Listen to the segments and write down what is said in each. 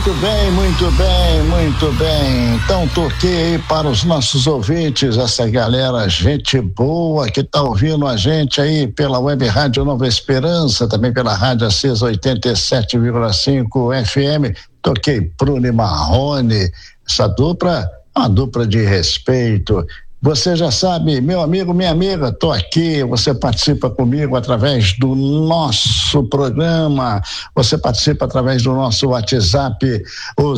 Muito bem, muito bem, muito bem. Então, toquei aí para os nossos ouvintes, essa galera, gente boa que tá ouvindo a gente aí pela Web Rádio Nova Esperança, também pela Rádio Acesa 87,5 FM. Toquei Bruno e Marrone, essa dupla, uma dupla de respeito. Você já sabe, meu amigo, minha amiga, tô aqui, você participa comigo através do nosso programa, você participa através do nosso WhatsApp, o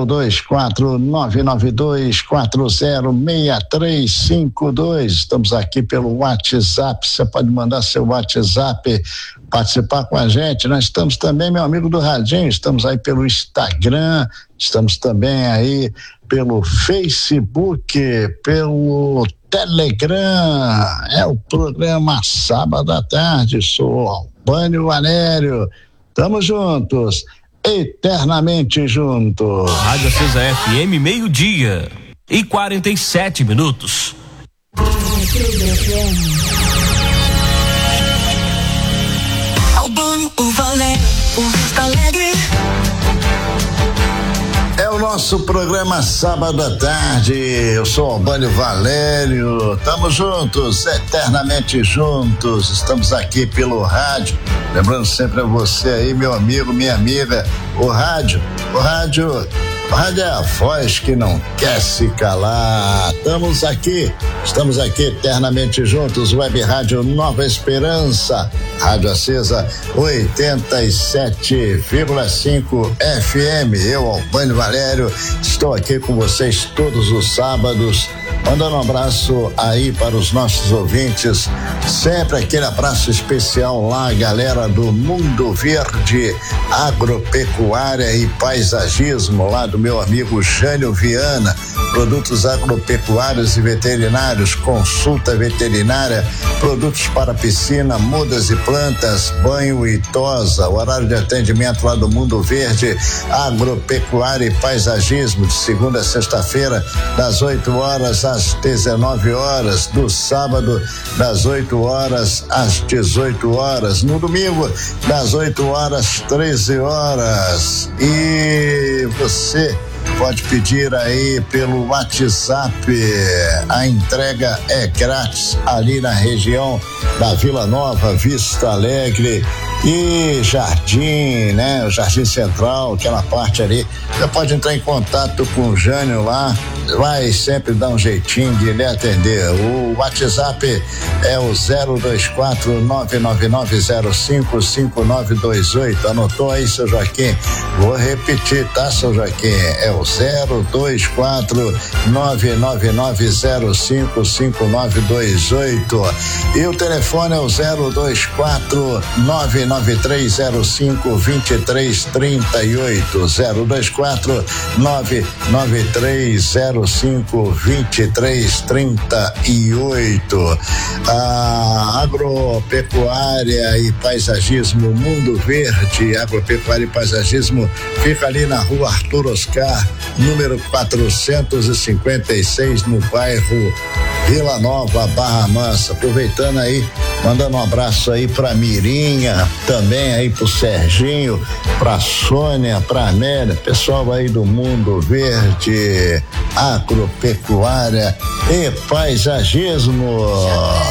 024-992-406352. Estamos aqui pelo WhatsApp, você pode mandar seu WhatsApp, participar com a gente. Nós estamos também, meu amigo do Radinho, estamos aí pelo Instagram, estamos também aí pelo Facebook, pelo Telegram. É o programa Sábado à Tarde. Sou Albânio Valério. Tamo juntos, eternamente juntos. Rádio Acesa FM, 12:47. Albânio, o Valério, o Vista Alegre. É o nosso programa Sábado à Tarde. Eu sou Albânio Valério. Estamos juntos, eternamente juntos. Estamos aqui pelo rádio. Lembrando sempre a você aí, meu amigo, minha amiga, o rádio é a voz que não quer se calar. Estamos aqui eternamente juntos. Web Rádio Nova Esperança, Rádio Acesa 87,5 FM. Eu, Albânio Valério, estou aqui com vocês todos os sábados, mandando um abraço aí para os nossos ouvintes, sempre aquele abraço especial lá, galera do Mundo Verde, Agropecuária e Paisagismo, lá do meu amigo Jânio Viana, produtos agropecuários e veterinários, consulta veterinária, produtos para piscina, mudas e plantas, banho e tosa. O horário de atendimento lá do Mundo Verde, Agropecuária e Paisagismo, de segunda a sexta-feira, das 8 horas às 19 horas, do sábado, das 8 horas às 18 horas, no domingo, das 8 horas às 13 horas. E você pode pedir aí pelo WhatsApp, a entrega é grátis ali na região da Vila Nova, Vista Alegre e Jardim, né? O Jardim Central, aquela parte ali. Você pode entrar em contato com o Jânio lá, vai sempre dar um jeitinho de lhe atender. O WhatsApp é o 024-999055928. Anotou aí, seu Joaquim? Vou repetir, tá, seu Joaquim? É o 024-999055928. E o telefone é o 024-993052338. 024-993052338. A Agropecuária e Paisagismo Mundo Verde, Agropecuária e Paisagismo, fica ali na rua Arthur Oscar, número 456, no bairro Vila Nova, Barra Mansa. Aproveitando aí, mandando um abraço aí pra Mirinha, também aí pro Serginho, pra Sônia, pra Amélia, pessoal aí do Mundo Verde, Agropecuária e Paisagismo.